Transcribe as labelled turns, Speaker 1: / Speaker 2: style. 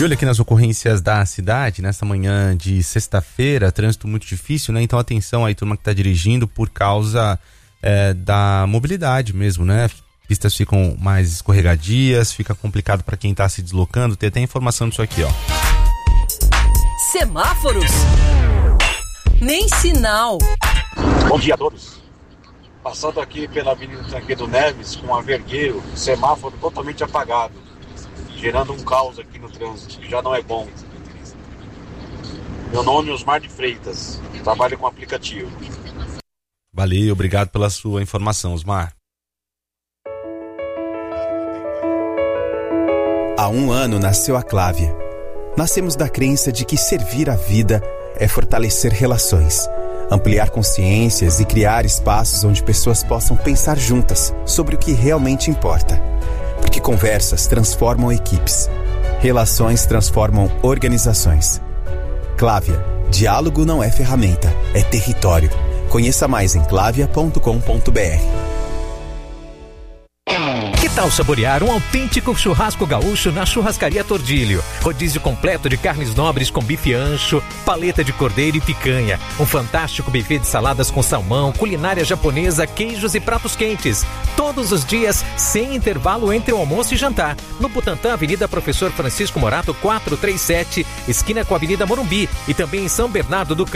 Speaker 1: De olho aqui nas ocorrências da cidade, nessa manhã de sexta-feira, trânsito muito difícil, né? Então atenção aí, turma que está dirigindo por causa da mobilidade mesmo, né? Pistas ficam mais escorregadias, fica complicado para quem está se deslocando. Tem até informação disso aqui, ó.
Speaker 2: Semáforos? Nem sinal.
Speaker 3: Bom dia a todos. Passando aqui pela Avenida Tancredo Neves com a Vergueiro, semáforo totalmente apagado, gerando um caos aqui no trânsito, que já não é bom. Meu nome é Osmar de Freitas, trabalho com aplicativo.
Speaker 1: Valeu, obrigado pela sua informação, Osmar.
Speaker 4: Há 1 ano nasceu a Clávia. Nascemos da crença de que servir a vida é fortalecer relações, ampliar consciências e criar espaços onde pessoas possam pensar juntas sobre o que realmente importa. Porque conversas transformam equipes. Relações transformam organizações. Clávia, diálogo não é ferramenta, é território. Conheça mais em clavia.com.br.
Speaker 5: Que tal saborear um autêntico churrasco gaúcho na Churrascaria Tordilho? Rodízio completo de carnes nobres com bife ancho, paleta de cordeiro e picanha. Um fantástico buffet de saladas com salmão, culinária japonesa, queijos e pratos quentes. Todos os dias, sem intervalo entre o almoço e jantar. No Butantã, Avenida Professor Francisco Morato 437, esquina com a Avenida Morumbi. E também em São Bernardo do Campo.